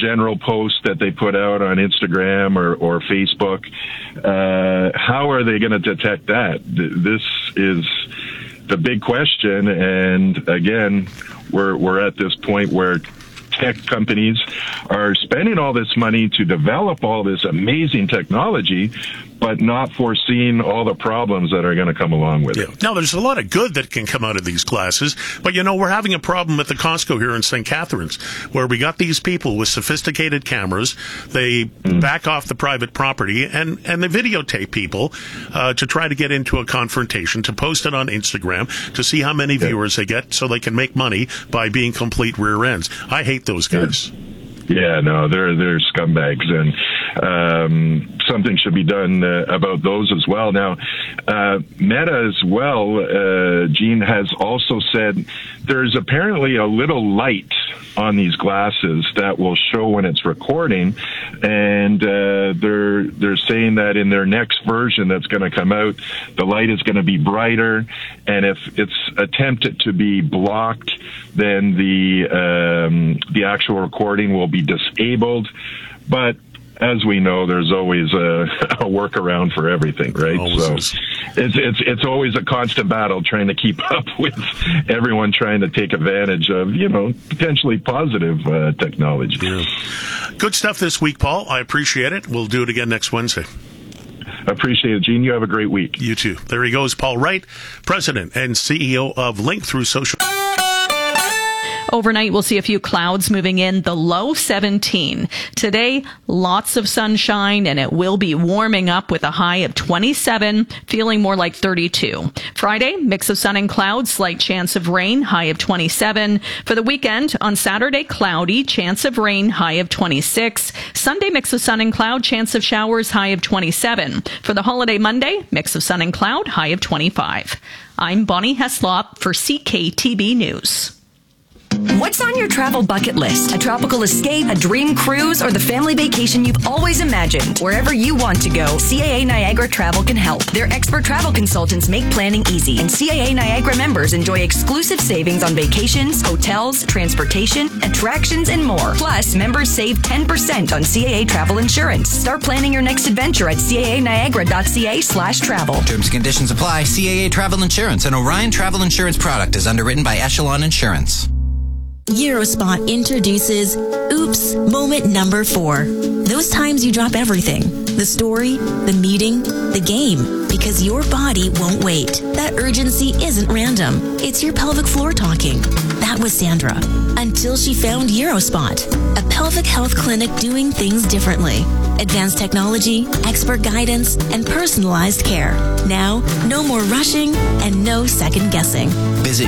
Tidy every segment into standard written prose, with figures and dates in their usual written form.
general post that they put out on Instagram or Facebook, how are they going to detect that? This is the big question. And again, we're at this point where tech companies are spending all this money to develop all this amazing technology, but not foreseeing all the problems that are going to come along with it. Now, there's a lot of good that can come out of these glasses, but, we're having a problem at the Costco here in St. Catharines, where we got these people with sophisticated cameras. They back off the private property, and they videotape people to try to get into a confrontation, to post it on Instagram, to see how many viewers they get so they can make money by being complete rear ends. I hate those guys. Yeah, no, they're scumbags, and something should be done about those as well. Now, Meta as well, Gene, has also said there's apparently a little light on these glasses that will show when it's recording, and they're saying that in their next version that's going to come out, the light is going to be brighter, and if it's attempted to be blocked, then the actual recording will be disabled. But as we know, there's always a workaround for everything, right? Always. So it's always a constant battle trying to keep up with everyone trying to take advantage of, potentially positive technology. Yeah. Good stuff this week, Paul. I appreciate it. We'll do it again next Wednesday. Appreciate it, Gene. You have a great week. You too. There he goes, Paul Wright, President and CEO of Link Through Social. Overnight, we'll see a few clouds moving in, the low 17. Today, lots of sunshine, and it will be warming up with a high of 27, feeling more like 32. Friday, mix of sun and clouds, slight chance of rain, high of 27. For the weekend, on Saturday, cloudy, chance of rain, high of 26. Sunday, mix of sun and cloud, chance of showers, high of 27. For the holiday Monday, mix of sun and cloud, high of 25. I'm Bonnie Heslop for CKTB News. What's on your travel bucket list? A tropical escape, a dream cruise, or the family vacation you've always imagined? Wherever you want to go, CAA Niagara Travel can help. Their expert travel consultants make planning easy, and CAA Niagara members enjoy exclusive savings on vacations, hotels, transportation, attractions, and more. Plus, members save 10% on CAA travel insurance. Start planning your next adventure at caaniagara.ca/travel. Terms and conditions apply. CAA Travel Insurance, an Orion Travel Insurance product, is underwritten by Echelon Insurance. Eurospot introduces Oops Moment Number 4. Those times you drop everything. The story, the meeting, the game. Because your body won't wait. That urgency isn't random. It's your pelvic floor talking. That was Sandra. Until she found Eurospot, a pelvic health clinic doing things differently. Advanced technology, expert guidance, and personalized care. Now, no more rushing and no second guessing. Visit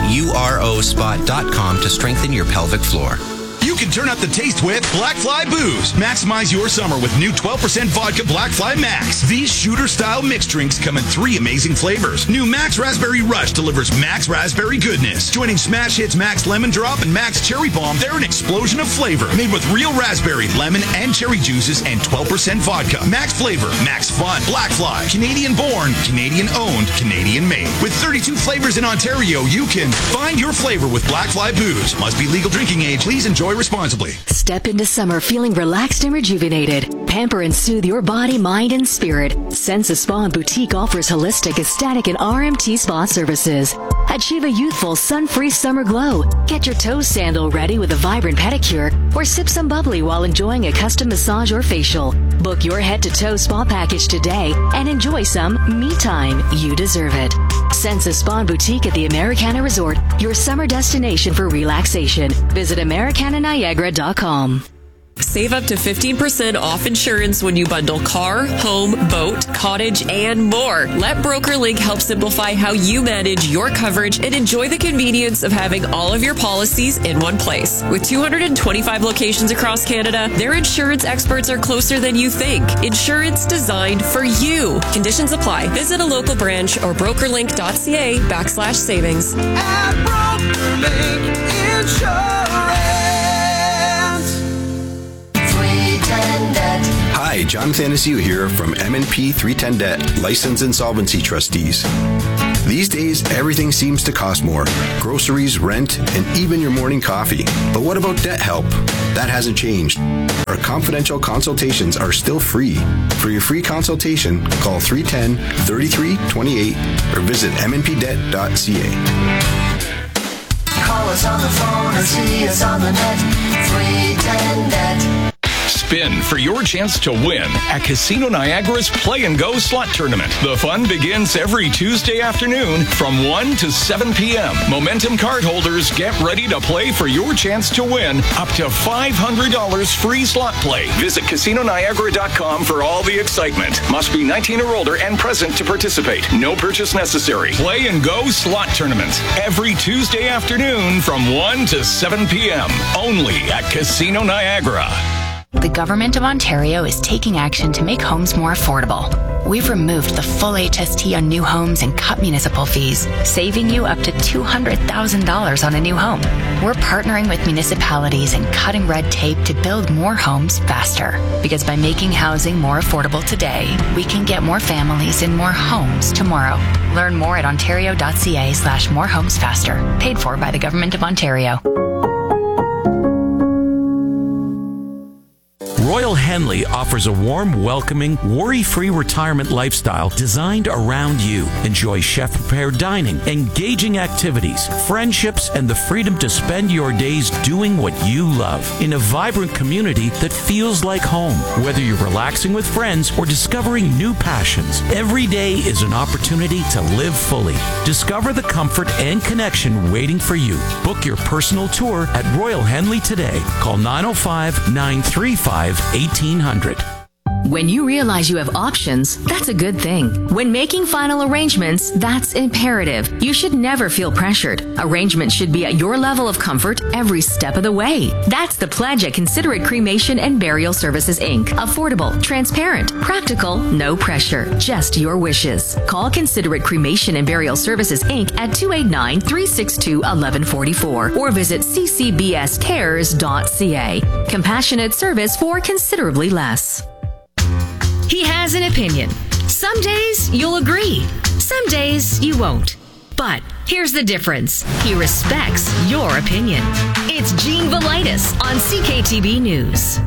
urospot.com to strengthen your pelvic floor. You can turn up the taste with Black Fly Booze. Maximize your summer with new 12% vodka Black Fly Max. These shooter-style mixed drinks come in 3 amazing flavors. New Max Raspberry Rush delivers Max Raspberry goodness. Joining Smash Hits Max Lemon Drop and Max Cherry Bomb, they're an explosion of flavor. Made with real raspberry, lemon, and cherry juices and 12% vodka. Max flavor, Max fun. Black Fly. Canadian-born, Canadian-owned, Canadian-made. With 32 flavors in Ontario, you can find your flavor with Black Fly Booze. Must be legal drinking age. Please enjoy responsibly. Step into summer feeling relaxed and rejuvenated. Pamper and soothe your body, mind, and spirit. Sensa Spa and Boutique offers holistic, aesthetic, and RMT spa services. Achieve a youthful, sun-free summer glow. Get your toe sandal ready with a vibrant pedicure, or sip some bubbly while enjoying a custom massage or facial. Book your head-to-toe spa package today and enjoy some me time. You deserve it. Sensa Spa and Boutique at the Americana Resort, your summer destination for relaxation. Visit AmericanaNiagara.com. Save up to 15% off insurance when you bundle car, home, boat, cottage, and more. Let BrokerLink help simplify how you manage your coverage and enjoy the convenience of having all of your policies in one place. With 225 locations across Canada, their insurance experts are closer than you think. Insurance designed for you. Conditions apply. Visit a local branch or brokerlink.ca/savings. At BrokerLink Insurance. Hi, Jonathan Asiu here from M&P 310 Debt, Licensed Insolvency Trustees. These days, everything seems to cost more. Groceries, rent, and even your morning coffee. But what about debt help? That hasn't changed. Our confidential consultations are still free. For your free consultation, call 310-3328 or visit mnpdebt.ca. Call us on the phone or see us on the net. 310-NET. Spin for your chance to win at Casino Niagara's Play and Go Slot Tournament. The fun begins every Tuesday afternoon from 1 to 7 p.m. Momentum card holders get ready to play for your chance to win up to $500 free slot play. Visit CasinoNiagara.com for all the excitement. Must be 19 or older and present to participate. No purchase necessary. Play and Go Slot Tournament every Tuesday afternoon from 1 to 7 p.m. Only at Casino Niagara. The Government of Ontario is taking action to make homes more affordable. We've removed the full HST on new homes and cut municipal fees, saving you up to $200,000 on a new home. We're partnering with municipalities and cutting red tape to build more homes faster. Because by making housing more affordable today, we can get more families in more homes tomorrow. Learn more at ontario.ca/morehomesfaster. Paid for by the Government of Ontario. Royal Henley offers a warm, welcoming, worry-free retirement lifestyle designed around you. Enjoy chef-prepared dining, engaging activities, friendships, and the freedom to spend your days doing what you love in a vibrant community that feels like home. Whether you're relaxing with friends or discovering new passions, every day is an opportunity to live fully. Discover the comfort and connection waiting for you. Book your personal tour at Royal Henley today. Call 905-935-1800. When you realize you have options, that's a good thing. When making final arrangements, that's imperative. You should never feel pressured. Arrangements should be at your level of comfort every step of the way. That's the pledge at Considerate Cremation and Burial Services, Inc. Affordable, transparent, practical, no pressure, just your wishes. Call Considerate Cremation and Burial Services, Inc. at 289-362-1144 or visit ccbscares.ca. Compassionate service for considerably less. He has an opinion. Some days you'll agree. Some days you won't. But here's the difference. He respects your opinion. It's Gene Velitis on CKTB News.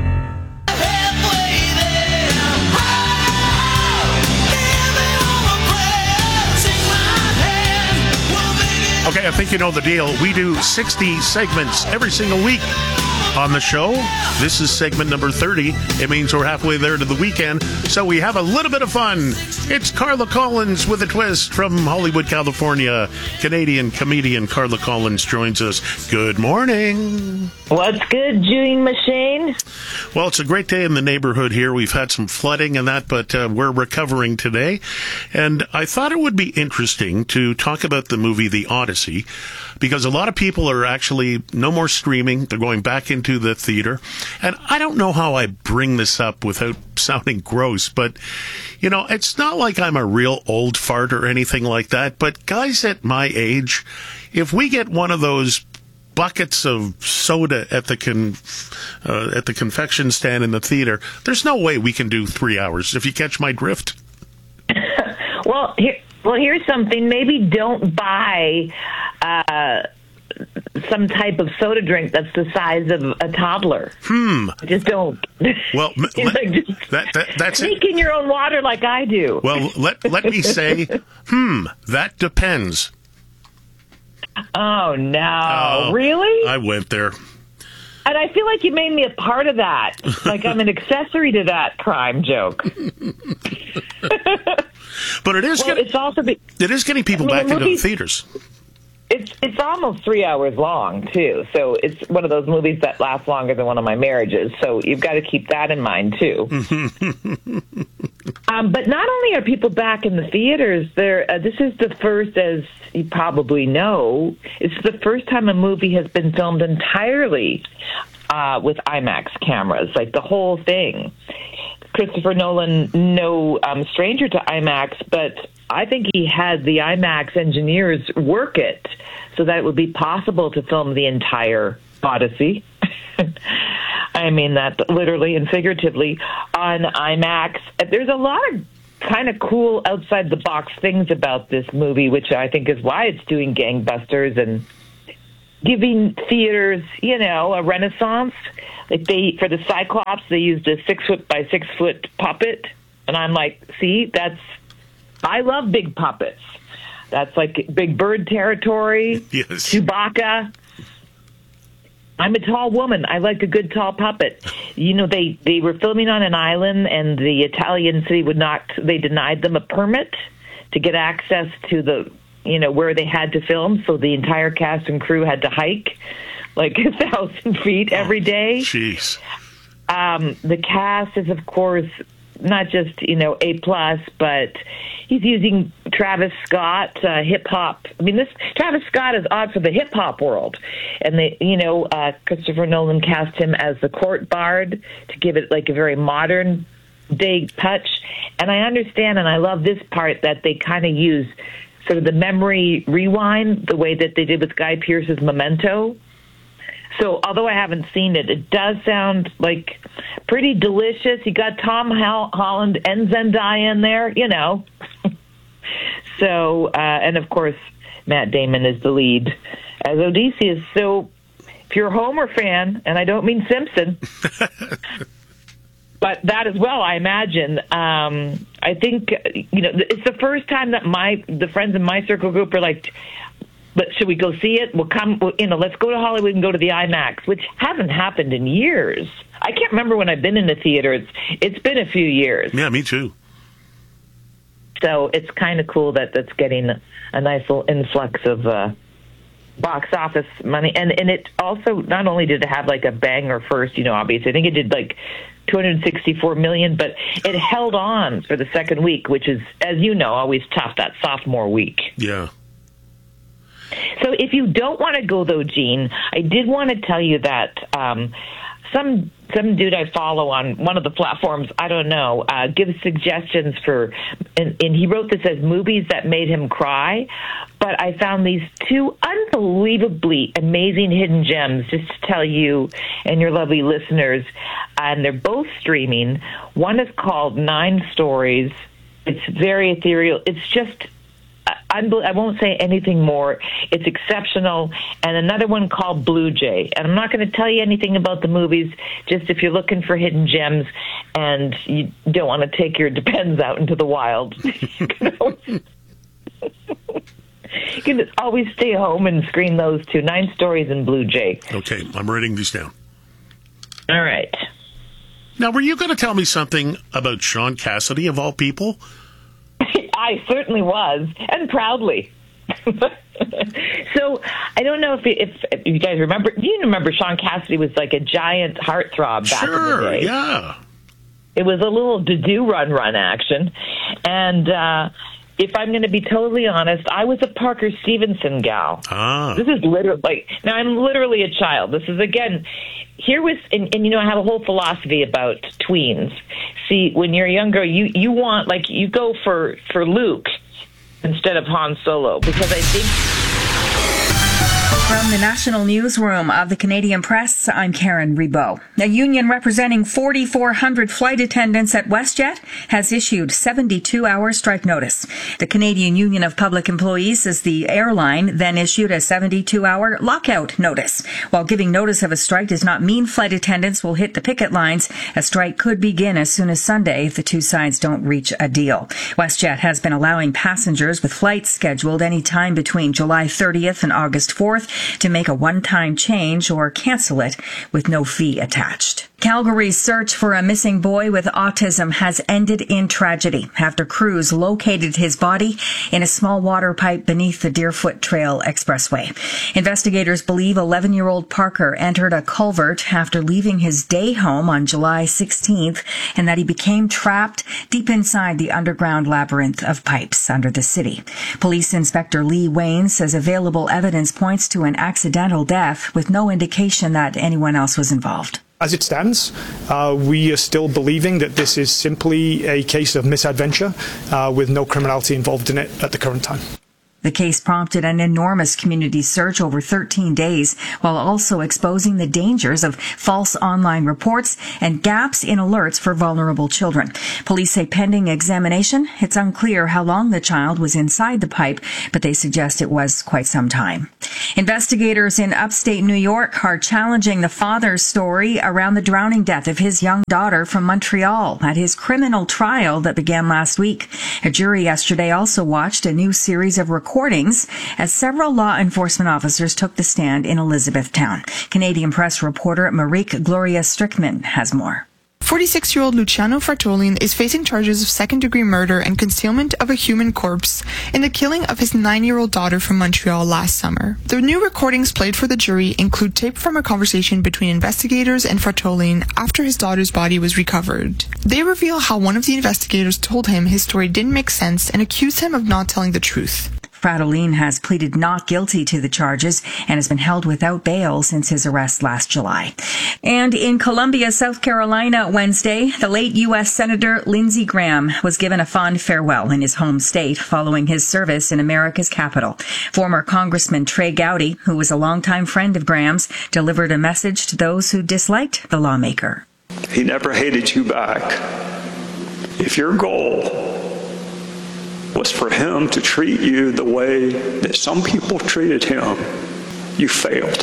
Okay, I think you know the deal. We do 60 segments every single week on the show. This is segment number 30. It means we're halfway there to the weekend, so we have a little bit of fun. It's Carla Collins with a twist from Hollywood, California. Canadian comedian Carla Collins joins us. Good morning. What's good, June Machine? Well, it's a great day in the neighborhood here. We've had some flooding and that, but we're recovering today. And I thought it would be interesting to talk about the movie The Odyssey, because a lot of people are actually no more streaming. They're going back into the theater. And I don't know how I bring this up without sounding gross, but, you know, it's not like I'm a real old fart or anything like that. But guys at my age, if we get one of those buckets of soda at the confection stand in the theater, there's no way we can do 3 hours, if you catch my drift. Well, here's something. Maybe don't buy some type of soda drink that's the size of a toddler. Just don't. Well, that's making your own water like I do. Well, let me say, that depends. Oh, no. Really? I went there. And I feel like you made me a part of that. Like I'm an accessory to that crime joke. But it is getting people back into the theaters. It's almost 3 hours long, too. So it's one of those movies that lasts longer than one of my marriages. So you've got to keep that in mind, too. But not only are people back in the theaters, this is the first, as you probably know, it's the first time a movie has been filmed entirely with IMAX cameras, like the whole thing. Christopher Nolan, no stranger to IMAX, but I think he had the IMAX engineers work it so that it would be possible to film the entire Odyssey. I mean that literally and figuratively on IMAX. There's a lot of kind of cool outside the box things about this movie, which I think is why it's doing gangbusters and giving theaters, a renaissance. Like for the Cyclops, they used a 6 foot by 6 foot puppet, and I'm like, see, I love big puppets. That's like Big Bird territory. Yes. Chewbacca. I'm a tall woman. I like a good tall puppet. They were filming on an island, and the Italian city they denied them a permit to get access to the, where they had to film. So the entire cast and crew had to hike like 1,000 feet every day. Jeez. The cast is, of course, not just, A+, but he's using Travis Scott, hip hop. I mean, Travis Scott is odd for the hip hop world. And Christopher Nolan cast him as the court bard to give it like a very modern day touch. And I understand, and I love this part, that they kind of use sort of the memory rewind, the way that they did with Guy Pearce's Memento. So although I haven't seen it, it does sound like pretty delicious. You got Tom Holland and Zendaya in there, So, and of course, Matt Damon is the lead as Odysseus. So if you're a Homer fan, and I don't mean Simpson, but that as well, I imagine, I think, it's the first time that the friends in my circle group are like, but should we go see it? Let's go to Hollywood and go to the IMAX, which hasn't happened in years. I can't remember when I've been in a theater. It's been a few years. Yeah, me too. So it's kind of cool that's getting a nice little influx of box office money. And it also, not only did it have like a banger first, obviously, I think it did like $264 million, but it held on for the second week, which is, as you know, always tough, that sophomore week. Yeah. So if you don't want to go, though, Gene, I did want to tell you that some dude I follow on one of the platforms, I don't know, gives suggestions for, and he wrote this as movies that made him cry, but I found these two unbelievably amazing hidden gems just to tell you and your lovely listeners, and they're both streaming. One is called 9 Stories. It's very ethereal. It's just... I won't say anything more. It's exceptional. And another one called Blue Jay. And I'm not going to tell you anything about the movies, just if you're looking for hidden gems and you don't want to take your Depends out into the wild. You can always stay home and screen those two, 9 Stories and Blue Jay. Okay, I'm writing these down. All right. Now, were you going to tell me something about Sean Cassidy, of all people? I certainly was, and proudly. So I don't know if you guys remember. Do you remember Sean Cassidy was like a giant heartthrob back in the day? Sure, yeah. It was a little do run action, and if I'm going to be totally honest, I was a Parker Stevenson gal. This is literally now I'm literally a child. This is again. Here was, and I have a whole philosophy about tweens. See, when you're younger, you want, like, you go for Luke instead of Han Solo, because I think... From the National Newsroom of the Canadian Press, I'm Karen Ribot. A union representing 4,400 flight attendants at WestJet has issued 72-hour strike notice. The Canadian Union of Public Employees says the airline then issued a 72-hour lockout notice. While giving notice of a strike does not mean flight attendants will hit the picket lines, a strike could begin as soon as Sunday if the two sides don't reach a deal. WestJet has been allowing passengers with flights scheduled any time between July 30th and August 4th to make a one-time change or cancel it with no fee attached. Calgary's search for a missing boy with autism has ended in tragedy after crews located his body in a small water pipe beneath the Deerfoot Trail Expressway. Investigators believe 11-year-old Parker entered a culvert after leaving his day home on July 16th and that he became trapped deep inside the underground labyrinth of pipes under the city. Police Inspector Lee Wayne says available evidence points to an accidental death with no indication that anyone else was involved. As it stands, we are still believing that this is simply a case of misadventure with no criminality involved in it at the current time. The case prompted an enormous community search over 13 days, while also exposing the dangers of false online reports and gaps in alerts for vulnerable children. Police say pending examination, it's unclear how long the child was inside the pipe, but they suggest it was quite some time. Investigators in upstate New York are challenging the father's story around the drowning death of his young daughter from Montreal at his criminal trial that began last week. A jury yesterday also watched a new series of recordings as several law enforcement officers took the stand in Elizabethtown. Canadian Press reporter Marique Gloria Strickman has more. 46-year-old Luciano Fratolin is facing charges of second-degree murder and concealment of a human corpse in the killing of his 9-year-old daughter from Montreal last summer. The new recordings played for the jury include tape from a conversation between investigators and Fratolin after his daughter's body was recovered. They reveal how one of the investigators told him his story didn't make sense and accused him of not telling the truth. Fratolin has pleaded not guilty to the charges and has been held without bail since his arrest last July. And in Columbia, South Carolina, Wednesday, the late U.S. Senator Lindsey Graham was given a fond farewell in his home state following his service in America's capital. Former Congressman Trey Gowdy, who was a longtime friend of Graham's, delivered a message to those who disliked the lawmaker. He never hated you back. If your goal was for him to treat you the way that some people treated him, you failed.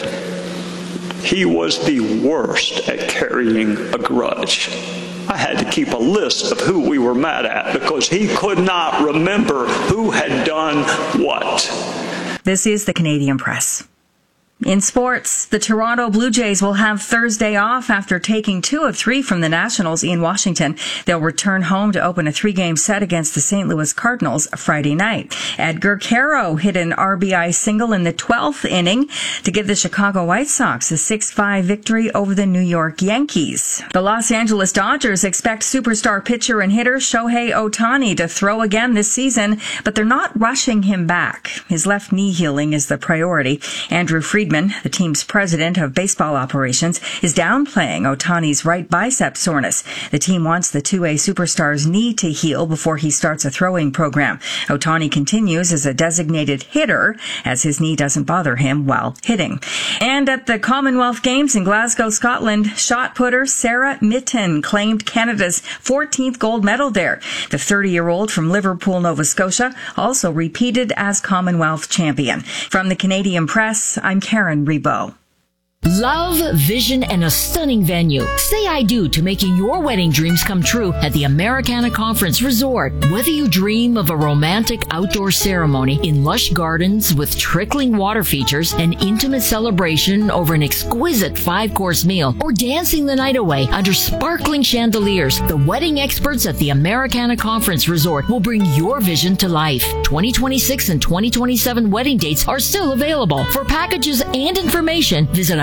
He was the worst at carrying a grudge. I had to keep a list of who we were mad at because he could not remember who had done what. This is the Canadian Press. In sports, the Toronto Blue Jays will have Thursday off after taking 2 of 3 from the Nationals in Washington. They'll return home to open a 3-game set against the St. Louis Cardinals Friday night. Edgar Caro hit an RBI single in the 12th inning to give the Chicago White Sox a 6-5 victory over the New York Yankees. The Los Angeles Dodgers expect superstar pitcher and hitter Shohei Ohtani to throw again this season, but they're not rushing him back. His left knee healing is the priority. Andrew Friedman, the team's president of baseball operations, is downplaying Ohtani's right bicep soreness. The team wants the 2A superstar's knee to heal before he starts a throwing program. Ohtani continues as a designated hitter as his knee doesn't bother him while hitting. And at the Commonwealth Games in Glasgow, Scotland, shot putter Sarah Mitten claimed Canada's 14th gold medal there. The 30-year-old from Liverpool, Nova Scotia, also repeated as Commonwealth champion. From the Canadian Press, I'm Karen Rebow. Love, vision, and a stunning venue. Say I do to making your wedding dreams come true at the Americana Conference Resort. Whether you dream of a romantic outdoor ceremony in lush gardens with trickling water features, an intimate celebration over an exquisite 5-course meal, or dancing the night away under sparkling chandeliers, the wedding experts at the Americana Conference Resort will bring your vision to life. 2026 and 2027 wedding dates are still available. For packages and information, visit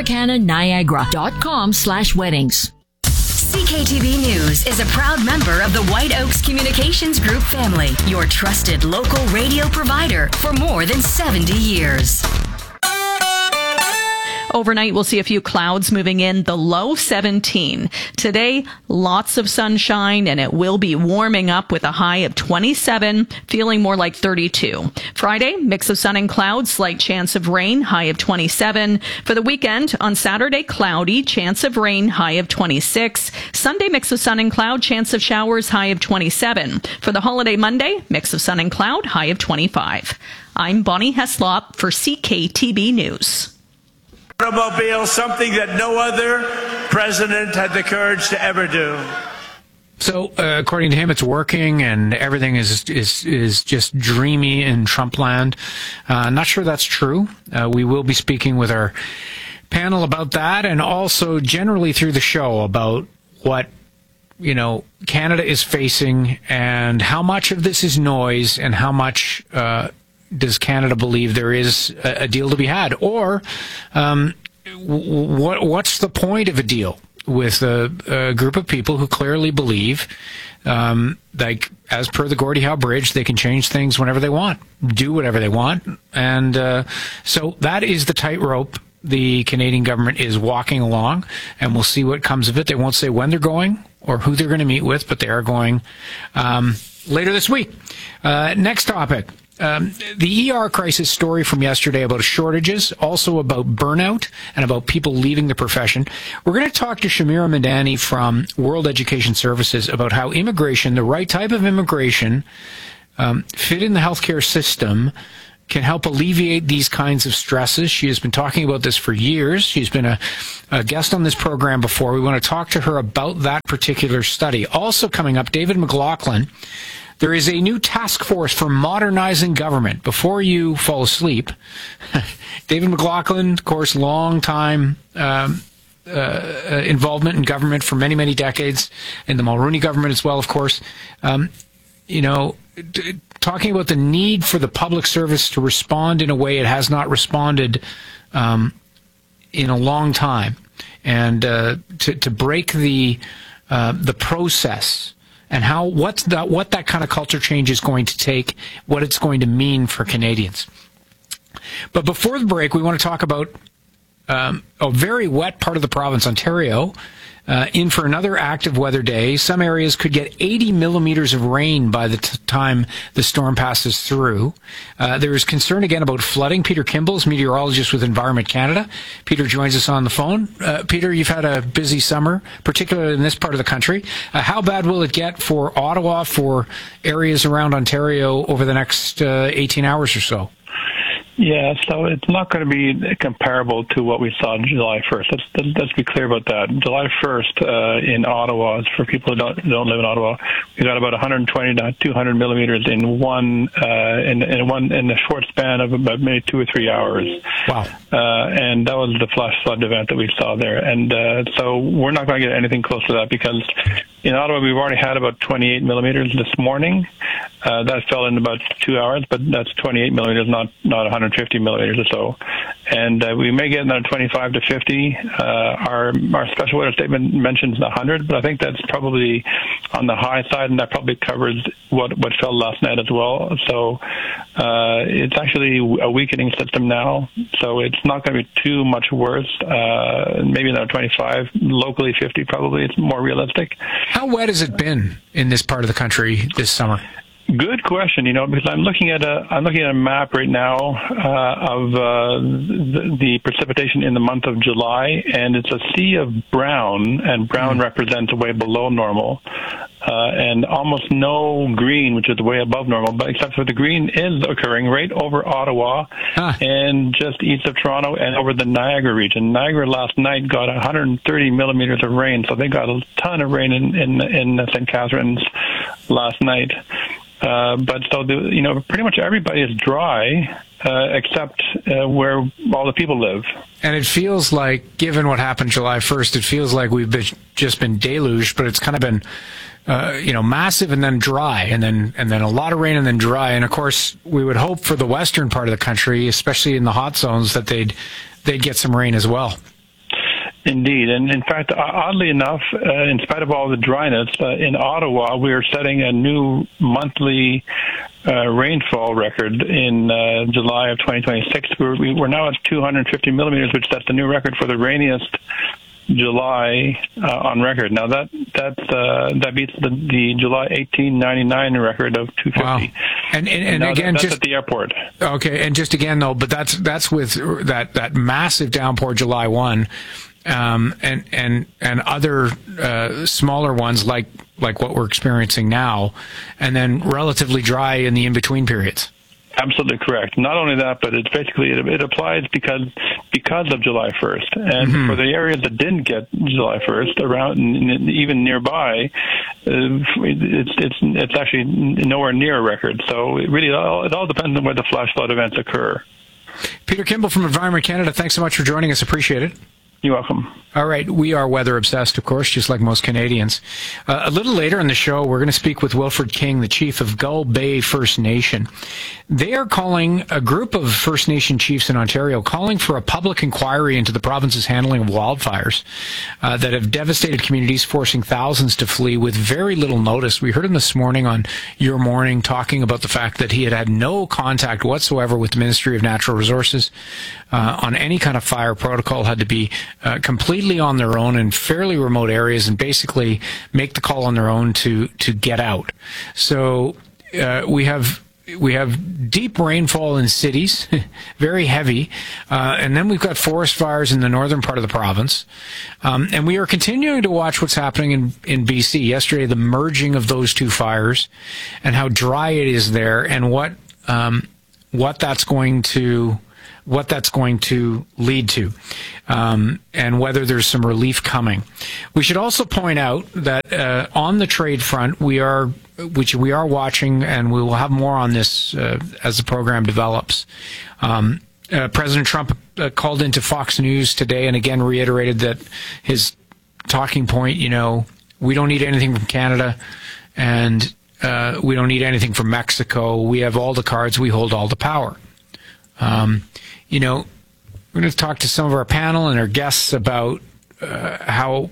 AmericanaNiagara.com/weddings. CKTV News is a proud member of the White Oaks Communications Group family, your trusted local radio provider for more than 70 years. Overnight, we'll see a few clouds moving in, the low 17. Today, lots of sunshine, and it will be warming up with a high of 27, feeling more like 32. Friday, mix of sun and clouds, slight chance of rain, high of 27. For the weekend, on Saturday, cloudy, chance of rain, high of 26. Sunday, mix of sun and cloud, chance of showers, high of 27. For the holiday Monday, mix of sun and cloud, high of 25. I'm Bonnie Heslop for CKTB News. Automobile, something that no other president had the courage to ever do. So, according to him, it's working, and everything is just dreamy in Trump land. Not sure that's true. We will be speaking with our panel about that, and also generally through the show about what Canada is facing, and how much of this is noise, and how much does Canada believe there is a deal to be had? Or what's the point of a deal with a group of people who clearly believe, like as per the Gordie Howe Bridge, they can change things whenever they want, do whatever they want. And so that is the tightrope the Canadian government is walking along, and we'll see what comes of it. They won't say when they're going or who they're going to meet with, but they are going later this week. Next topic. the ER crisis story from yesterday about shortages, also about burnout and about people leaving the profession. We're going to talk to Shamira Madani from World Education Services about how immigration, the right type of immigration, fit in the healthcare system, can help alleviate these kinds of stresses. She has been talking about this for years. She's been a guest on this program before. We want to talk to her about that particular study. Also coming up, David McLaughlin. There is a new task force for modernizing government. Before you fall asleep, David McLaughlin, of course, long time involvement in government for many, many decades, in the Mulroney government as well, of course. Talking about the need for the public service to respond in a way it has not responded in a long time, and to break the process, and what that kind of culture change is going to take, what it's going to mean for Canadians. But before the break, we want to talk about a very wet part of the province, Ontario, in for another active weather day. Some areas could get 80 millimeters of rain by the time the storm passes through. There is concern again about flooding. Peter Kimball is meteorologist with Environment Canada. Peter joins us on the phone. Peter, you've had a busy summer, particularly in this part of the country. How bad will it get for Ottawa, for areas around Ontario over the next 18 hours or so? Yeah, so it's not going to be comparable to what we saw July 1st. Let's be clear about that. July 1st in Ottawa, for people who don't live in Ottawa, we got about 120 to 200 millimeters in a short span of about maybe 2 or 3 hours. Wow! And that was the flash flood event that we saw there. And so we're not going to get anything close to that, because in Ottawa we've already had about 28 millimeters this morning. That fell in about 2 hours, but that's 28 millimeters, not 150 millimeters or so. And we may get another 25 to 50. Our special weather statement mentions 100, but I think that's probably on the high side, and that probably covers what fell last night as well. So it's actually a weakening system now, so it's not going to be too much worse. Maybe another 25, locally 50 probably. It's more realistic. How wet has it been in this part of the country this summer? Good question, because I'm looking at a map right now of the precipitation in the month of July, and it's a sea of brown, and brown represents way below normal, and almost no green, which is way above normal, but except for the green is occurring right over Ottawa and just east of Toronto and over the Niagara region. Niagara last night got 130 millimeters of rain, so they got a ton of rain in St. Catharines last night. But so pretty much everybody is dry except where all the people live. And it feels like, given what happened July 1st, it feels like we've just been deluged, but it's kind of been massive and then dry, and then a lot of rain and then dry. And of course, we would hope for the western part of the country, especially in the hot zones, that they'd get some rain as well. Indeed. And in fact, oddly enough, in spite of all the dryness, in Ottawa, we are setting a new monthly rainfall record in July of 2026. We're now at 250 millimeters, which sets the new record for the rainiest July on record. Now that beats the July 1899 record of 250. Wow. And again, that's just at the airport. Okay, and just again though, but that's with that massive downpour July 1. And other smaller ones like what we're experiencing now, and then relatively dry in the in-between periods. Absolutely correct. Not only that, but it's basically it applies because of July 1st, and for the areas that didn't get July 1st, around even nearby, it's actually nowhere near a record. So it all depends on where the flash flood events occur. Peter Kimball from Environment Canada, thanks so much for joining us. Appreciate it. You're welcome. All right. We are weather obsessed, of course, just like most Canadians. A little later in the show, we're going to speak with Wilfred King, the chief of Gull Bay First Nation. They are calling, a group of First Nation chiefs in Ontario, calling for a public inquiry into the province's handling of wildfires that have devastated communities, forcing thousands to flee with very little notice. We heard him this morning on Your Morning talking about the fact that he had no contact whatsoever with the Ministry of Natural Resources on any kind of fire protocol, had to be completely on their own in fairly remote areas and basically make the call on their own to get out. So we have deep rainfall in cities, very heavy, and then we've got forest fires in the northern part of the province. And we are continuing to watch what's happening in BC. Yesterday, the merging of those two fires and how dry it is there, and what that's going to lead to, and whether there's some relief coming. We should also point out that on the trade front, which we are watching, and we will have more on this as the program develops. President Trump called into Fox News today and again reiterated that his talking point, we don't need anything from Canada, and we don't need anything from Mexico. We have all the cards. We hold all the power. We're going to talk to some of our panel and our guests about how,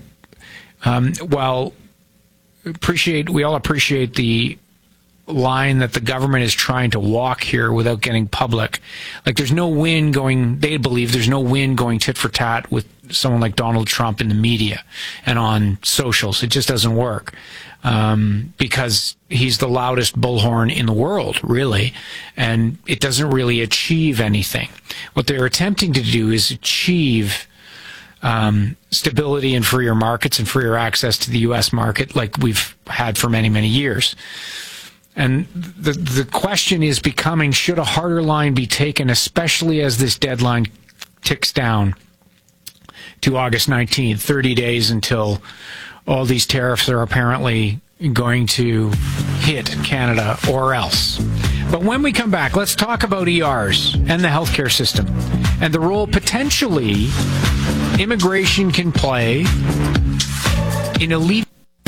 we all appreciate the line that the government is trying to walk here without getting public. Like, there's no win going, they believe there's no win going tit for tat with someone like Donald Trump in the media and on socials. It just doesn't work. Because he's the loudest bullhorn in the world, really, and it doesn't really achieve anything. What they're attempting to do is achieve stability and freer markets and freer access to the U.S. market like we've had for many, many years. And the question is becoming, should a harder line be taken, especially as this deadline ticks down to August 19th, 30 days until all these tariffs are apparently going to hit Canada or else. But when we come back, let's talk about ERs and the healthcare system and the role potentially immigration can play in alleviating.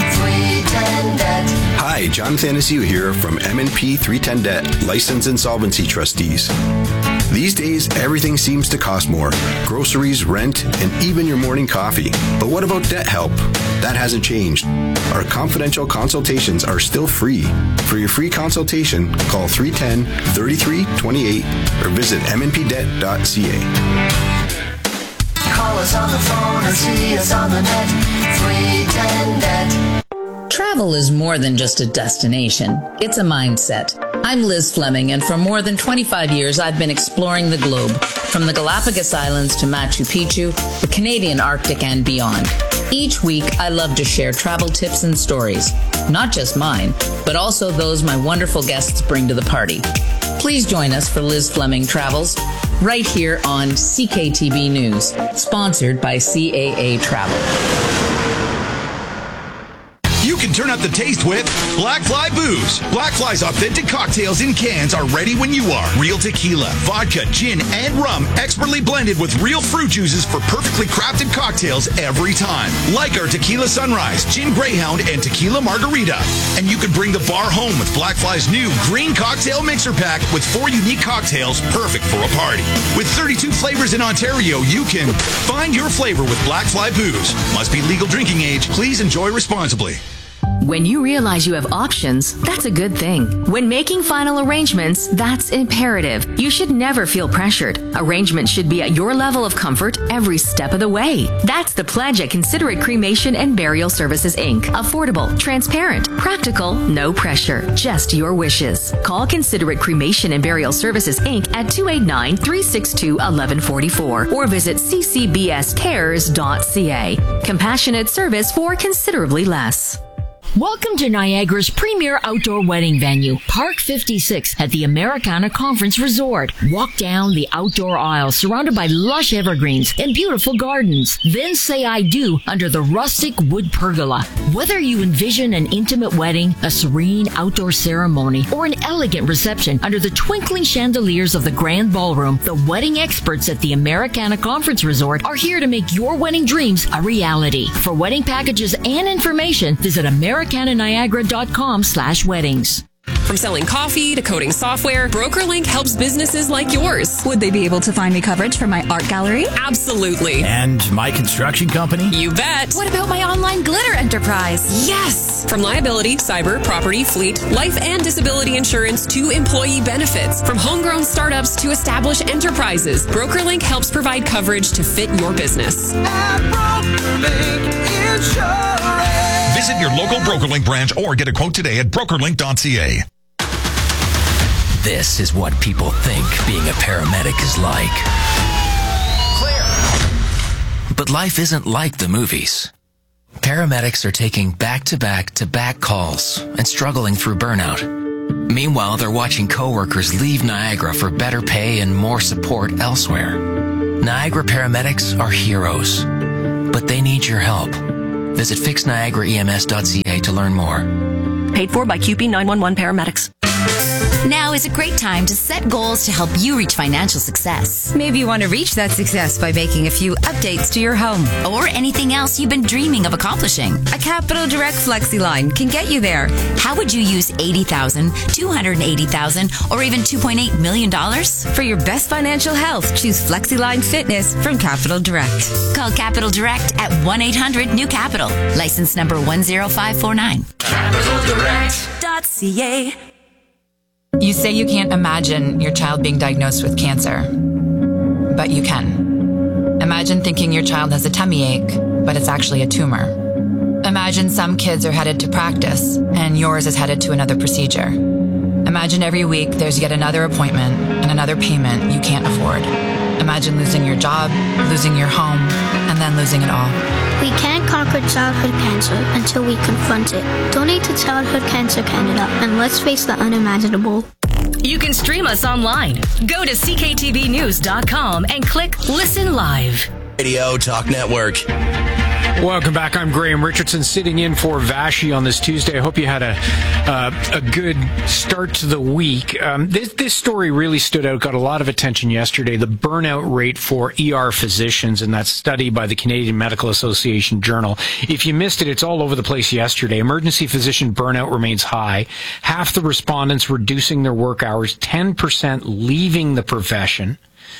Hi, John Thanasiu here from M&P 310 Debt, Licensed Insolvency Trustees. These days, everything seems to cost more. Groceries, rent, and even your morning coffee. But what about debt help? That hasn't changed. Our confidential consultations are still free. For your free consultation, call 310-3328 or visit mnpdebt.ca. Call us on the phone or see us on the net. 310 Debt. Travel is more than just a destination. It's a mindset. I'm Liz Fleming, and for more than 25 years, I've been exploring the globe, from the Galapagos Islands to Machu Picchu, the Canadian Arctic, and beyond. Each week, I love to share travel tips and stories, not just mine, but also those my wonderful guests bring to the party. Please join us for Liz Fleming Travels, right here on CKTB News, sponsored by CAA Travel. You can turn up the taste with Black Fly Booze. Black Fly's authentic cocktails in cans are ready when you are. Real tequila, vodka, gin, and rum, expertly blended with real fruit juices for perfectly crafted cocktails every time. Like our Tequila Sunrise, Gin Greyhound, and Tequila Margarita. And you can bring the bar home with Black Fly's new Green Cocktail Mixer Pack with 4 unique cocktails perfect for a party. With 32 flavors in Ontario, you can find your flavor with Black Fly Booze. Must be legal drinking age. Please enjoy responsibly. When you realize you have options, that's a good thing. When making final arrangements, that's imperative. You should never feel pressured. Arrangements should be at your level of comfort every step of the way. That's the pledge at Considerate Cremation and Burial Services, Inc. Affordable, transparent, practical, no pressure, just your wishes. Call Considerate Cremation and Burial Services, Inc. at 289-362-1144 or visit ccbscares.ca. Compassionate service for considerably less. Welcome to Niagara's premier outdoor wedding venue, Park 56 at the Americana Conference Resort. Walk down the outdoor aisle surrounded by lush evergreens and beautiful gardens. Then say I do under the rustic wood pergola. Whether you envision an intimate wedding, a serene outdoor ceremony, or an elegant reception under the twinkling chandeliers of the grand ballroom, the wedding experts at the Americana Conference Resort are here to make your wedding dreams a reality. For wedding packages and information, visit americananiagara.com/weddings. From selling coffee to coding software, BrokerLink helps businesses like yours. Would they be able to find me coverage for my art gallery? Absolutely. And my construction company? You bet. What about my online glitter enterprise? Yes! From liability, cyber, property, fleet, life and disability insurance to employee benefits. From homegrown startups to established enterprises, BrokerLink helps provide coverage to fit your business. At BrokerLink Insurance. Visit your local BrokerLink branch or get a quote today at brokerlink.ca. This is what people think being a paramedic is like. Clear! But life isn't like the movies. Paramedics are taking back-to-back-to-back calls and struggling through burnout. Meanwhile, they're watching coworkers leave Niagara for better pay and more support elsewhere. Niagara paramedics are heroes, but they need your help. Visit fixniagaraems.ca to learn more. Paid for by QP 911 paramedics. Now is a great time to set goals to help you reach financial success. Maybe you want to reach that success by making a few updates to your home. Or anything else you've been dreaming of accomplishing. A Capital Direct FlexiLine can get you there. How would you use $80,000, $280,000, or even $2.8 million? For your best financial health, choose FlexiLine Fitness from Capital Direct. Call Capital Direct at 1-800-NEW-CAPITAL. License number 10549. CapitalDirect.ca. You say you can't imagine your child being diagnosed with cancer, but you can. Imagine thinking your child has a tummy ache, but it's actually a tumor. Imagine some kids are headed to practice, and yours is headed to another procedure. Imagine every week there's yet another appointment and another payment you can't afford. Imagine losing your job, losing your home, and then losing it all. We can't conquer childhood cancer until we confront it. Donate to Childhood Cancer Canada and let's face the unimaginable. You can stream us online. Go to cktvnews.com and click Listen Live. Radio Talk Network. Welcome back. I'm Graham Richardson, sitting in for Vashi on this Tuesday. I hope you had a good start to the week. This story really stood out, got a lot of attention yesterday. The burnout rate for ER physicians in that study by the Canadian Medical Association Journal. If you missed it, it's all over the place yesterday. Emergency physician burnout remains high. Half the respondents reducing their work hours, 10% leaving the profession.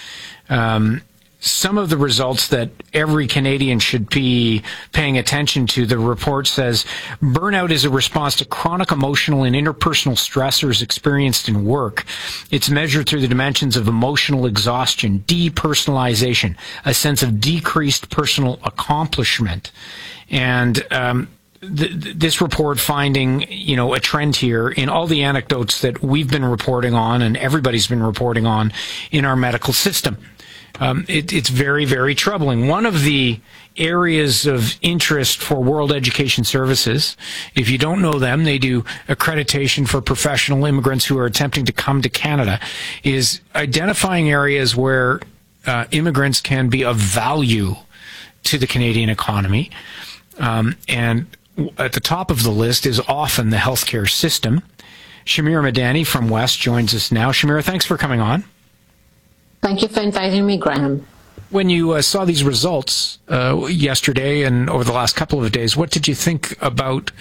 Some of the results that every Canadian should be paying attention to, the report says, burnout is a response to chronic emotional and interpersonal stressors experienced in work. It's measured through the dimensions of emotional exhaustion, depersonalization, a sense of decreased personal accomplishment. And this report finding, a trend here in all the anecdotes that we've been reporting on and everybody's been reporting on in our medical system. It's very, very troubling. One of the areas of interest for World Education Services, if you don't know them, they do accreditation for professional immigrants who are attempting to come to Canada, is identifying areas where immigrants can be of value to the Canadian economy. And at the top of the list is often the healthcare system. Shamira Madani from West joins us now. Shamira, thanks for coming on. Thank you for inviting me, Graham. When you saw these results yesterday and over the last couple of days, what did you think about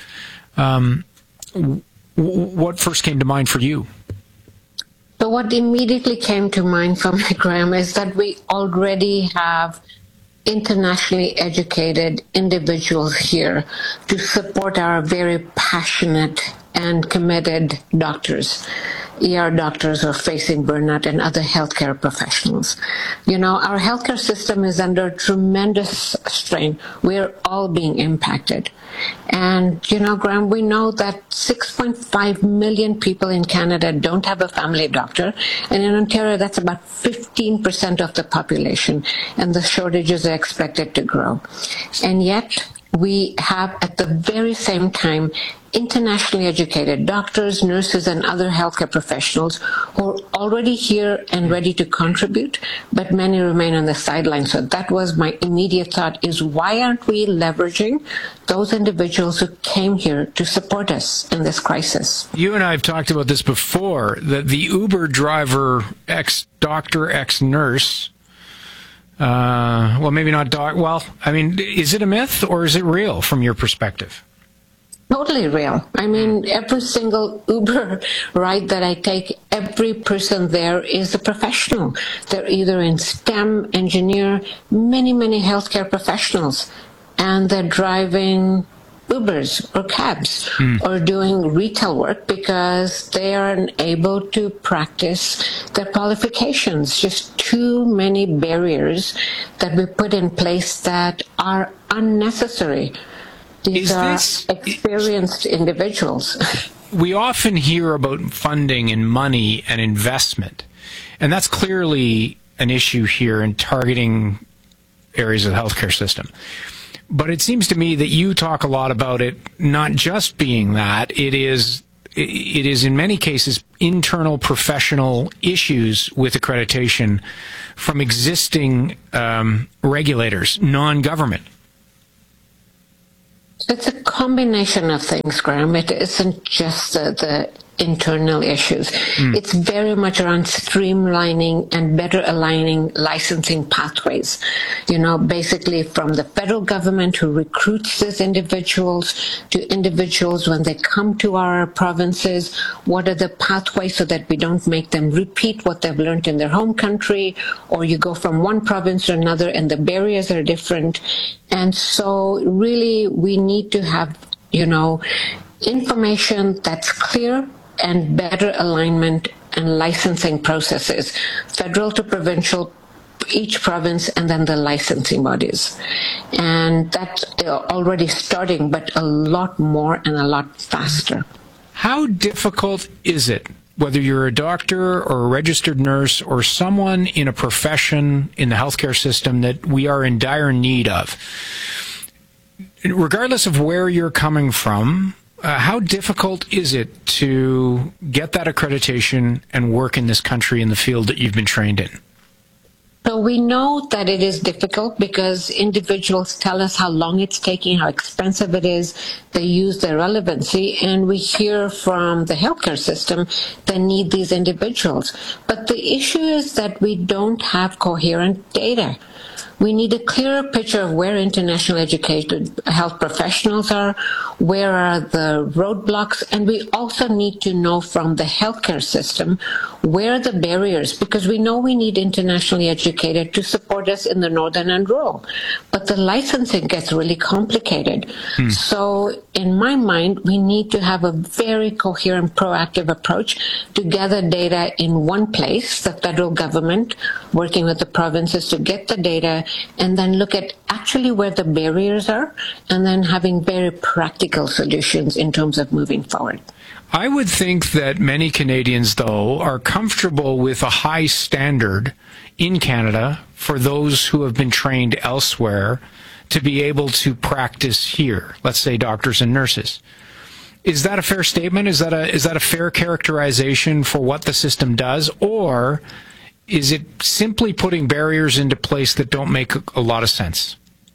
what first came to mind for you? So what immediately came to mind for me, Graham, is that we already have internationally educated individuals here to support our very passionate and committed doctors. ER doctors are facing burnout and other healthcare professionals. Our healthcare system is under tremendous strain. We're all being impacted. And, Graham, we know that 6.5 million people in Canada don't have a family doctor. And in Ontario, that's about 15% of the population. And the shortages are expected to grow. And yet, we have at the very same time internationally educated doctors, nurses, and other healthcare professionals who are already here and ready to contribute, but many remain on the sidelines. So that was my immediate thought, is why aren't we leveraging those individuals who came here to support us in this crisis? You and I have talked about this before, that the Uber driver, ex-doctor, ex-nurse, maybe not is it a myth or is it real from your perspective? Totally real. Every single Uber ride that I take, every person there is a professional. They're either in STEM, engineer, many healthcare professionals, and they're driving Ubers or cabs or doing retail work because they aren't able to practice their qualifications. Just too many barriers that we put in place that are unnecessary. These are experienced individuals. we often hear about funding and money and investment, and that's clearly an issue here in targeting areas of the healthcare system. But it seems to me that you talk a lot about it not just being that, it is in many cases internal professional issues with accreditation from existing regulators, non-government. It's a combination of things, Graham. It isn't just the internal issues. It's very much around streamlining and better aligning licensing pathways. Basically from the federal government who recruits these individuals to individuals when they come to our provinces, what are the pathways so that we don't make them repeat what they've learned in their home country, or you go from one province to another and the barriers are different. And so really we need to have, information that's clear and better alignment and licensing processes, federal to provincial, each province, and then the licensing bodies. And that's already starting, but a lot more and a lot faster. How difficult is it, whether you're a doctor or a registered nurse or someone in a profession in the healthcare system that we are in dire need of, regardless of where you're coming from, how difficult is it to get that accreditation and work in this country in the field that you've been trained in? So we know that it is difficult because individuals tell us how long it's taking, how expensive it is. They use their relevancy, and we hear from the healthcare system they need these individuals. But the issue is that we don't have coherent data. We need a clearer picture of where internationally educated health professionals are, where are the roadblocks, and we also need to know from the healthcare system where are the barriers, because we know we need internationally educated to support us in the northern and rural. But the licensing gets really complicated. So in my mind, we need to have a very coherent, proactive approach to gather data in one place, the federal government working with the provinces to get the data, and then look at actually where the barriers are, and then having very practical solutions in terms of moving forward. I would think that many Canadians, though, are comfortable with a high standard in Canada for those who have been trained elsewhere to be able to practice here, let's say doctors and nurses. Is that a fair statement? Is that a fair characterization for what the system does? Or is it simply putting barriers into place that don't make a lot of sense?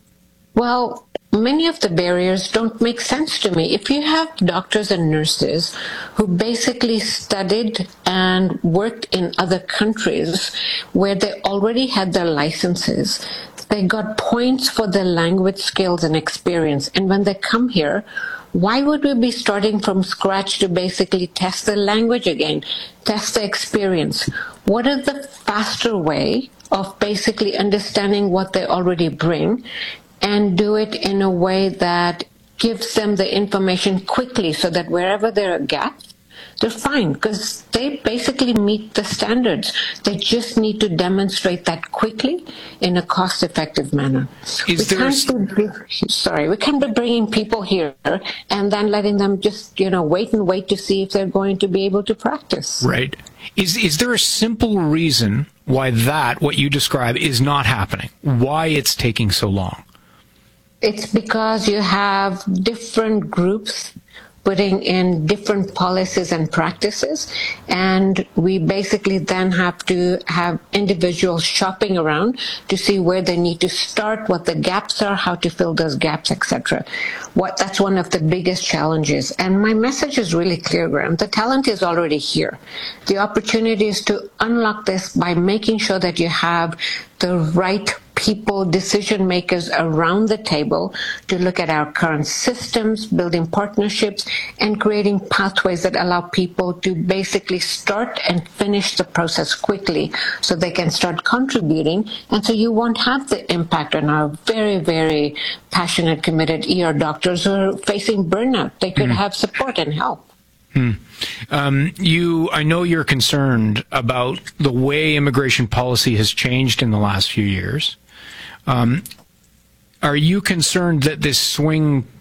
Well, many of the barriers don't make sense to me. If you have doctors and nurses who basically studied and worked in other countries where they already had their licenses, they got points for their language skills and experience, and when they come here, why would we be starting from scratch to basically test the language again, test the experience? What is the faster way of basically understanding what they already bring and do it in a way that gives them the information quickly so that wherever there are gaps, they're fine because they basically meet the standards. They just need to demonstrate that quickly in a cost-effective manner. We can't be bringing people here and then letting them just, wait and wait to see if they're going to be able to practice. Right. Is there a simple reason why what you describe, is not happening? Why it's taking so long? It's because you have different groups putting in different policies and practices, and we basically then have to have individuals shopping around to see where they need to start, what the gaps are, how to fill those gaps, etc. That's one of the biggest challenges. And my message is really clear, Graham. The talent is already here. The opportunity is to unlock this by making sure that you have the right people, decision makers around the table to look at our current systems, building partnerships, and creating pathways that allow people to basically start and finish the process quickly so they can start contributing. And so you won't have the impact on our very, very passionate, committed ER doctors who are facing burnout. They could have support and help. I know you're concerned about the way immigration policy has changed in the last few years. Are you concerned that this swing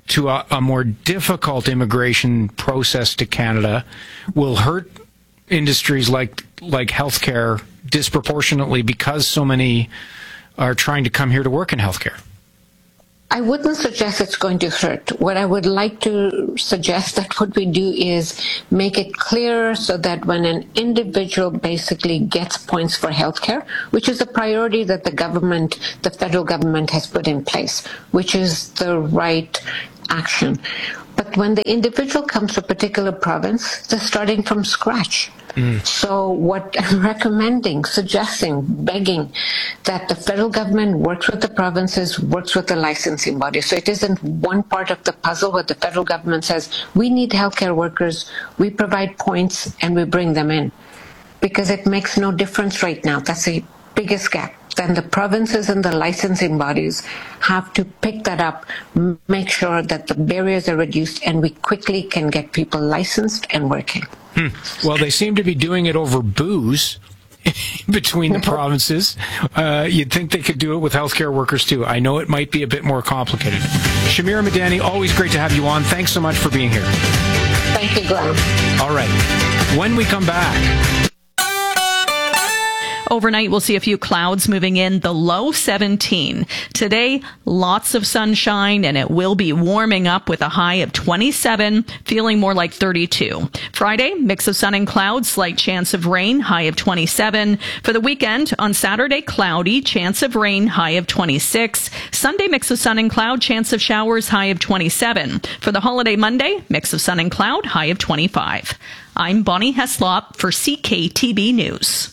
to a more difficult immigration process to Canada will hurt industries like healthcare disproportionately because so many are trying to come here to work in healthcare? I wouldn't suggest it's going to hurt. What I would like to suggest that what we do is make it clearer so that when an individual basically gets points for healthcare, which is a priority that the federal government has put in place, which is the right action. But when the individual comes to a particular province, they're starting from scratch. So what I'm recommending, suggesting, begging that the federal government works with the provinces, works with the licensing body. So it isn't one part of the puzzle where the federal government says, we need healthcare workers, we provide points, and we bring them in. Because it makes no difference right now. That's the biggest gap. Then the provinces and the licensing bodies have to pick that up, make sure that the barriers are reduced, and we quickly can get people licensed and working. Well, they seem to be doing it over booze between the provinces. You'd think they could do it with healthcare workers, too. I know it might be a bit more complicated. Shamira Madani, always great to have you on. Thanks so much for being here. Thank you, Graham. All right. When we come back... Overnight, we'll see a few clouds moving in, the low 17. Today, lots of sunshine, and it will be warming up with a high of 27, feeling more like 32. Friday, mix of sun and clouds, slight chance of rain, high of 27. For the weekend, on Saturday, cloudy, chance of rain, high of 26. Sunday, mix of sun and cloud, chance of showers, high of 27. For the holiday Monday, mix of sun and cloud, high of 25. I'm Bonnie Heslop for CKTB News.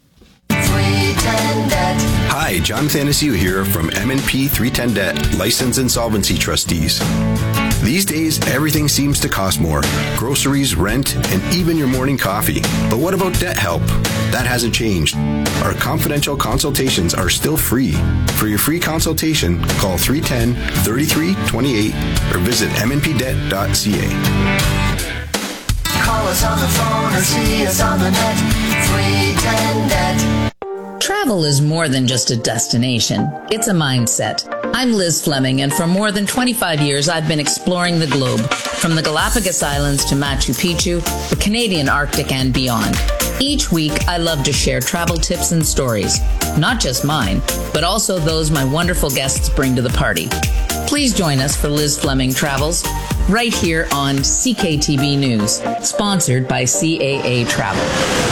Hi, John Thanasiu here from M&P 310 Debt, License Insolvency Trustees. These days, everything seems to cost more. Groceries, rent, and even your morning coffee. But what about debt help? That hasn't changed. Our confidential consultations are still free. For your free consultation, call 310-3328 or visit mnpdebt.ca. Call us on the phone or see us on the net. 310 Debt. Travel is more than just a destination. It's a mindset. I'm Liz Fleming, and for more than 25 years, I've been exploring the globe, from the Galapagos Islands to Machu Picchu, the Canadian Arctic, and beyond. Each week, I love to share travel tips and stories, not just mine, but also those my wonderful guests bring to the party. Please join us for Liz Fleming Travels, right here on CKTB News, sponsored by CAA Travel.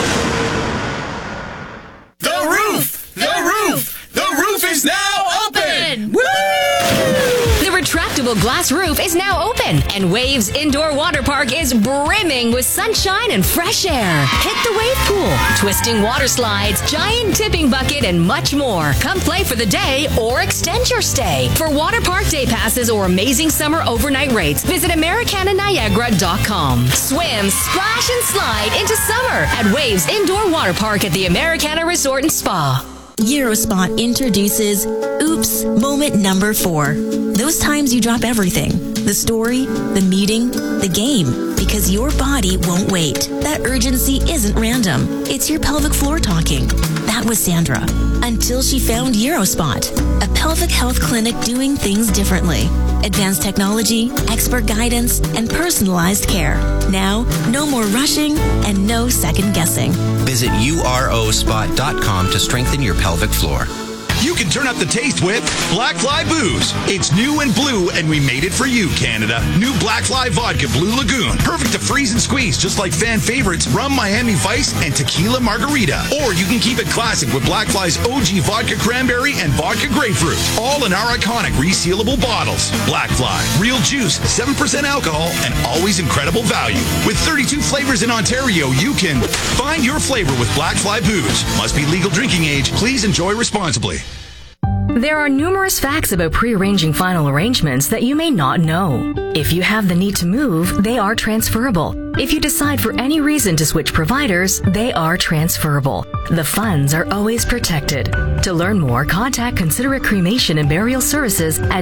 The roof is now open! Woo! The retractable glass roof is now open, and Waves Indoor Water Park is brimming with sunshine and fresh air. Hit the wave pool, twisting water slides, giant tipping bucket, and much more. Come play for the day or extend your stay. For water park day passes or amazing summer overnight rates, visit AmericanaNiagara.com. Swim, splash, and slide into summer at Waves Indoor Water Park at the Americana Resort and Spa. Eurospot introduces Oops Moment Number 4. Those times you drop everything. The story, the meeting, the game. Because your body won't wait. That urgency isn't random. It's your pelvic floor talking. That was Sandra. Until she found Eurospot, a pelvic health clinic doing things differently. Advanced technology, expert guidance, and personalized care. Now, no more rushing and no second guessing. Visit urospot.com to strengthen your pelvic floor. You can turn up the taste with Black Fly Booze. It's new and blue, and we made it for you, Canada. New Black Fly Vodka Blue Lagoon. Perfect to freeze and squeeze, just like fan favorites Rum Miami Vice and Tequila Margarita. Or you can keep it classic with Black Fly's OG Vodka Cranberry and Vodka Grapefruit. All in our iconic resealable bottles. Black Fly. Real juice, 7% alcohol, and always incredible value. With 32 flavors in Ontario, you can find your flavor with Black Fly Booze. Must be legal drinking age. Please enjoy responsibly. There are numerous facts about pre-arranging final arrangements that you may not know. If you have the need to move, they are transferable. If you decide for any reason to switch providers, they are transferable. The funds are always protected. To learn more, contact Considerate Cremation and Burial Services at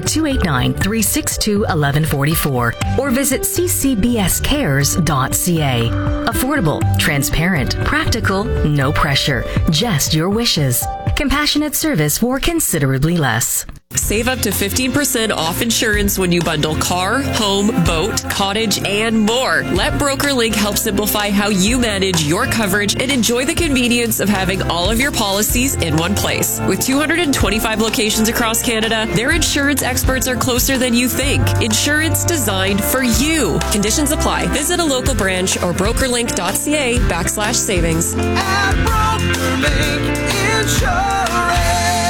289-362-1144 or visit ccbscares.ca. Affordable, transparent, practical, no pressure, just your wishes. Compassionate service for considerably less. Save up to 15% off insurance when you bundle car, home, boat, cottage, and more. Let BrokerLink help simplify how you manage your coverage and enjoy the convenience of having all of your policies in one place. With 225 locations across Canada, their insurance experts are closer than you think. Insurance designed for you. Conditions apply. Visit a local branch or brokerlink.ca/savings. At BrokerLink Insurance.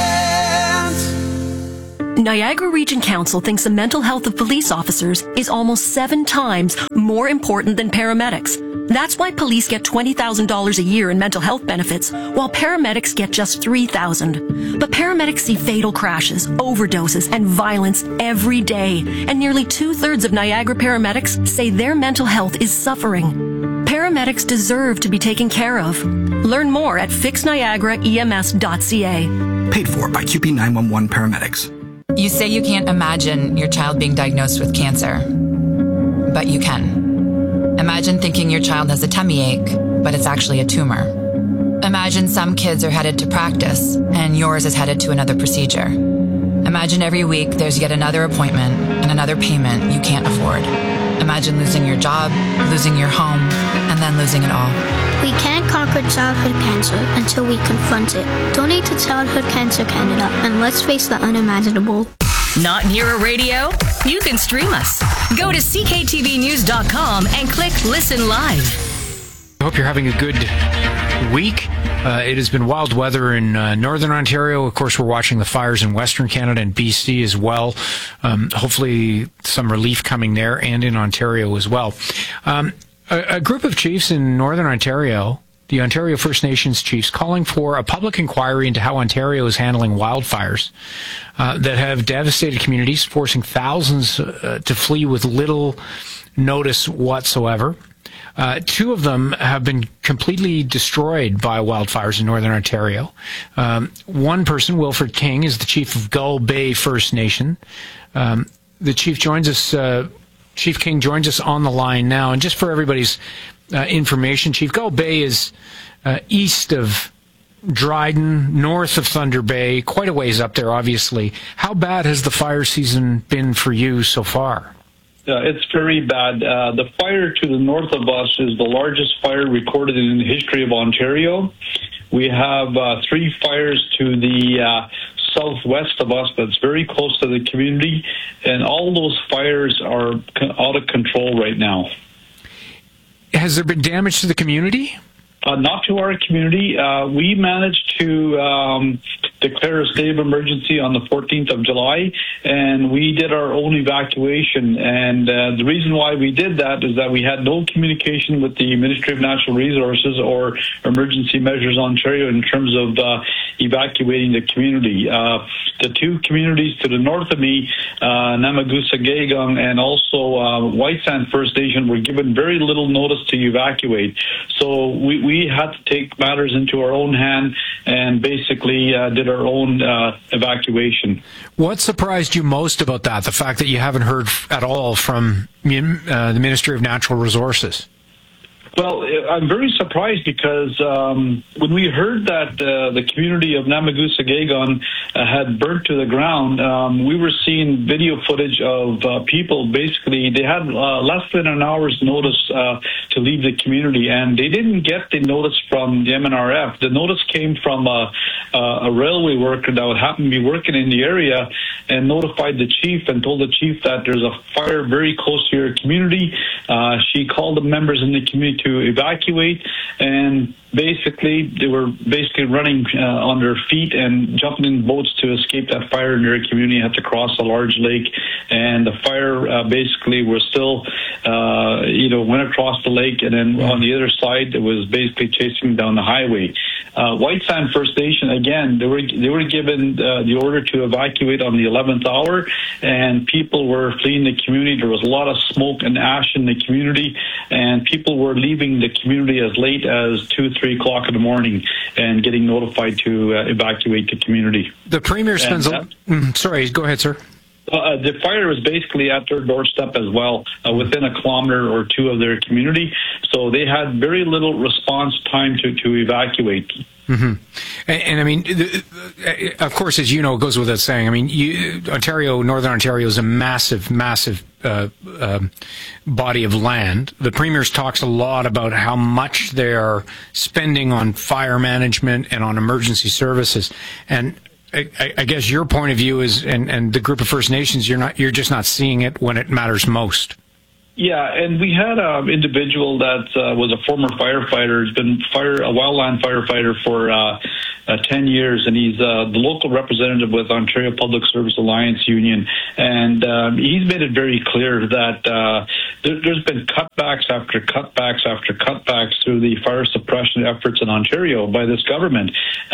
Niagara Region Council thinks the mental health of police officers is almost 7 times more important than paramedics. That's why police get $20,000 a year in mental health benefits, while paramedics get just $3,000. But paramedics see fatal crashes, overdoses, and violence every day, and nearly 2/3 of Niagara paramedics say their mental health is suffering. Paramedics deserve to be taken care of. Learn more at fixniagaraems.ca. Paid for by QP 911 paramedics. You say you can't imagine your child being diagnosed with cancer, but you can. Imagine thinking your child has a tummy ache, but it's actually a tumor. Imagine some kids are headed to practice, and yours is headed to another procedure. Imagine every week there's yet another appointment and another payment you can't afford. Imagine losing your job, losing your home, and then losing it all. We can't conquer childhood cancer until we confront it. Donate to Childhood Cancer Canada and let's face the unimaginable. Not near a radio? You can stream us. Go to cktvnews.com and click Listen Live. I hope you're having a good week. It has been wild weather in northern Ontario. Of course, we're watching the fires in western Canada and BC as well. Hopefully some relief coming there and in Ontario as well. A group of chiefs in northern Ontario, the Ontario First Nations chiefs, calling for a public inquiry into how Ontario is handling wildfires that have devastated communities, forcing thousands to flee with little notice whatsoever. 2 of them have been completely destroyed by wildfires in northern Ontario. One person, Wilfred King, is the chief of Gull Bay First Nation. The chief joins us. Chief King joins us on the line now. And just for everybody's information, Chief, Gull Bay is east of Dryden, north of Thunder Bay, quite a ways up there, obviously. How bad has the fire season been for you so far? It's very bad. The fire to the north of us is the largest fire recorded in the history of Ontario. We have 3 fires to the southwest of us that's very close to the community, and all those fires are out of control right now. Has there been damage to the community? Not to our community. We managed to declare a state of emergency on the 14th of July, and we did our own evacuation. And the reason why we did that is that we had no communication with the Ministry of Natural Resources or Emergency Measures Ontario in terms of evacuating the community. The 2 communities to the north of me, Namagusa-Gagang and also White Sand First Nation, were given very little notice to evacuate. So we had to take matters into our own hand and basically did our own evacuation. What surprised you most about that, the fact that you haven't heard at all from the Ministry of Natural Resources? Well, I'm very surprised because when we heard that the community of Namagusa-Gagon had burnt to the ground, we were seeing video footage of people. Basically, they had less than an hour's notice to leave the community, and they didn't get the notice from the MNRF. The notice came from a railway worker that would happen to be working in the area and notified the chief and told the chief that there's a fire very close to your community. She called the members in the community to evacuate, and basically they were running on their feet and jumping in boats to escape that fire in their community. Had to cross a large lake, and the fire basically was still went across the lake, and then on the other side it was basically chasing down the highway. White Sand First Nation, again, they were given the order to evacuate on the 11th hour, and people were fleeing the community. There was a lot of smoke and ash in the community, and people were leaving the community as late as 2-3 o'clock in the morning and getting notified to evacuate the community. The Premier spends... sorry, go ahead, sir. The fire was basically at their doorstep as well, within a kilometer or two of their community. So they had very little response time to evacuate. Mm-hmm. And I mean, of course, as you know, it goes without saying. I mean, Northern Ontario is a massive body of land. The Premier's talks a lot about how much they're spending on fire management and on emergency services. And I guess your point of view is, and the group of First Nations, you're just not seeing it when it matters most. Yeah, and we had an individual that was a former firefighter. He's been a wildland firefighter for 10 years, and he's the local representative with Ontario Public Service Alliance Union. And he's made it very clear that there's been cutbacks after cutbacks after cutbacks through the fire suppression efforts in Ontario by this government.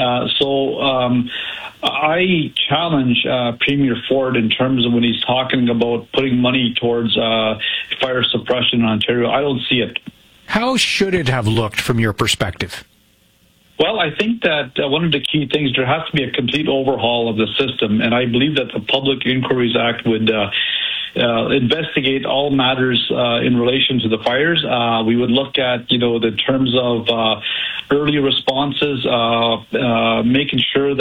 I challenge Premier Ford in terms of when he's talking about putting money towards fire suppression in Ontario. I don't see it. How should it have looked from your perspective? Well, I think that one of the key things, there has to be a complete overhaul of the system, and I believe that the Public Inquiries Act would investigate all matters in relation to the fires. We would look at, the terms of early responses, making sure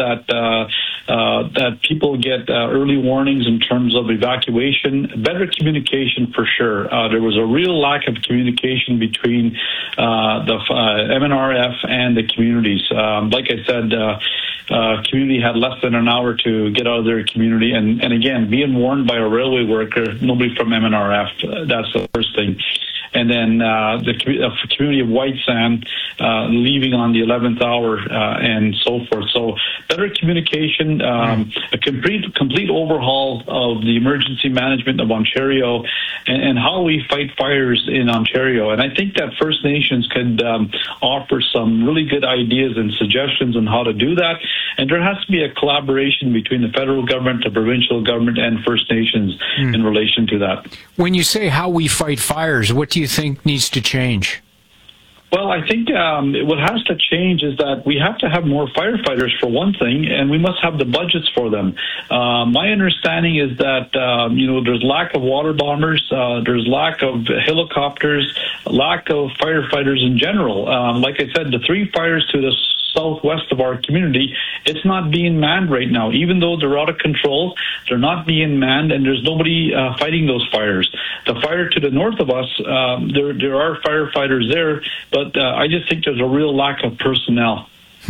that people get early warnings in terms of evacuation, better communication for sure. There was a real lack of communication between the MNRF and the communities. Like I said, community had less than an hour to get out of their community, and again, being warned by a railway worker, nobody from MNRF. That's the first thing. And then the community of White Sand leaving on the 11th hour and so forth. So better communication, a complete overhaul of the emergency management of Ontario and how we fight fires in Ontario. And I think that First Nations could offer some really good ideas and suggestions on how to do that. And there has to be a collaboration between the federal government, the provincial government, and First Nations in relation to that. When you say how we fight fires, what do you think needs to change? Well, I think what has to change is that we have to have more firefighters for one thing, and we must have the budgets for them. My understanding is that, there's lack of water bombers, there's lack of helicopters, lack of firefighters in general. Like I said, the 3 fires to the southwest of our community, it's not being manned right now. Even though they're out of control, they're not being manned, and there's nobody fighting those fires. The fire to the north of us, there are firefighters there, but I just think there's a real lack of personnel.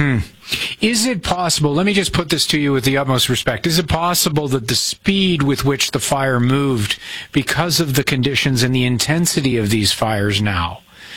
Is it possible, let me just put this to you with the utmost respect, is it possible that the speed with which the fire moved, because of the conditions and the intensity of these fires now,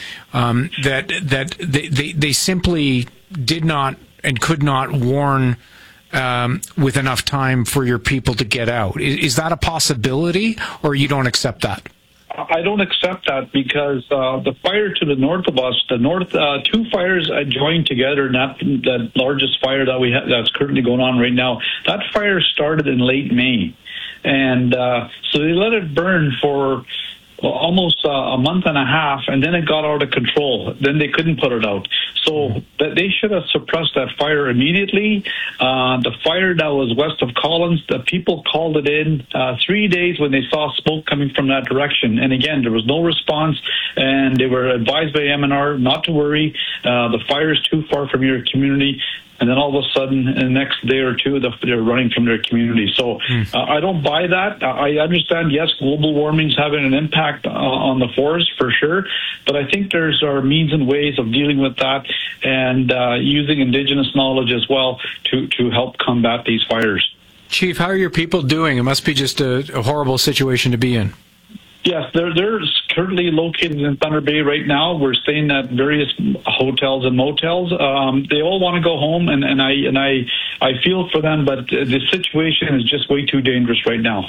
that they simply did not and could not warn with enough time for your people to get out? Is that a possibility, or you don't accept that? I don't accept that because the fire to the north of us, the 2 fires joined together, not the largest fire that we have that's currently going on right now. That fire started in late May, and so they let it burn for almost a month and a half, and then it got out of control. Then they couldn't put it out. So that they should have suppressed that fire immediately. The fire that was west of Collins, the people called it in 3 days when they saw smoke coming from that direction. And again, there was no response, and they were advised by MNR not to worry. The fire is too far from your community. And then all of a sudden, in the next day or two, they're running from their community. So I don't buy that. I understand, yes, global warming's having an impact on the forest for sure, but I think there are means and ways of dealing with that and using Indigenous knowledge as well to help combat these fires. Chief, how are your people doing? It must be just a horrible situation to be in. Yes, they're currently located in Thunder Bay right now. We're staying at various hotels and motels. They all want to go home, and I feel for them, but the situation is just way too dangerous right now.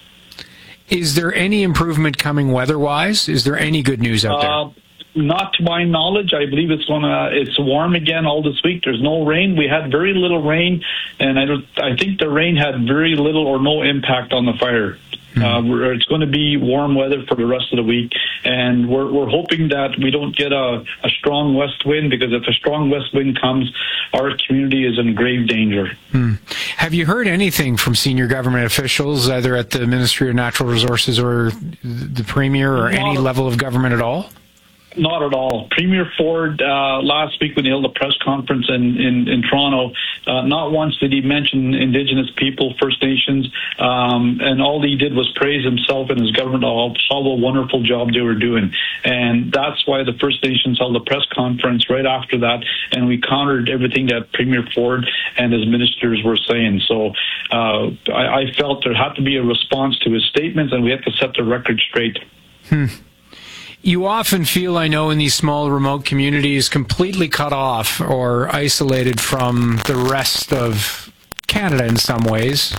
Is there any improvement coming weather-wise? Is there any good news out there? Not to my knowledge. I believe it's warm again all this week. There's no rain. We had very little rain, and I think the rain had very little or no impact on the fire. It's going to be warm weather for the rest of the week, and we're hoping that we don't get a strong west wind, because if a strong west wind comes, our community is in grave danger. Have you heard anything from senior government officials, either at the Ministry of Natural Resources or the Premier or any level of government at all? Not at all. Premier Ford, last week when he held a press conference in Toronto, not once did he mention Indigenous people, First Nations, and all he did was praise himself and his government, how a wonderful job they were doing. And that's why the First Nations held a press conference right after that, and we countered everything that Premier Ford and his ministers were saying. So I felt there had to be a response to his statements, and we had to set the record straight. You often feel, I know, in these small remote communities, completely cut off or isolated from the rest of Canada in some ways.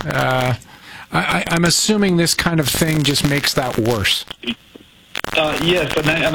I'm assuming this kind of thing just makes that worse. Yes, and